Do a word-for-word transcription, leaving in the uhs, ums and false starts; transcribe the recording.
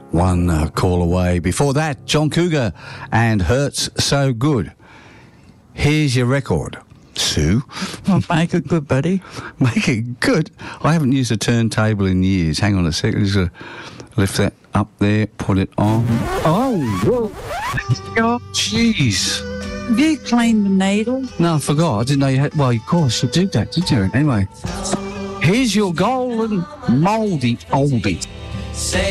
one uh, call away. Before that, John Cougar and Hurts So Good. Here's your record, Sue. Well, make it good, buddy. Make it good. I haven't used a turntable in years. Hang on a second. Just uh, lift that up there, put it on. Oh, oh, jeez. Have you cleaned the needle? No, I forgot. I didn't know you had... Well, of course, you did that, didn't you? Anyway, here's your golden mouldy oldie.